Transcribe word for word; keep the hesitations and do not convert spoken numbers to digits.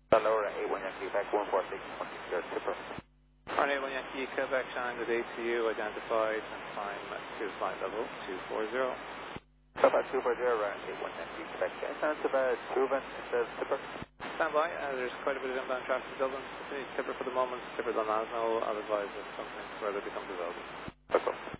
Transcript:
Lower eight one Yankee, Quebec one four six one six zero, Tipper. Alright, eight one Yankee, Quebec, shine with A T U, identified, and climb to flight level two four zero. About two four zero, around eight one Yankee, Quebec. Can I sound about Tuvan instead of Tipper? Stand by, uh, there's quite a bit of inbound traffic in Dublin. Continue Tipper for the moment, Tipper's on Asno. I'll advise if something further becomes available. That's all.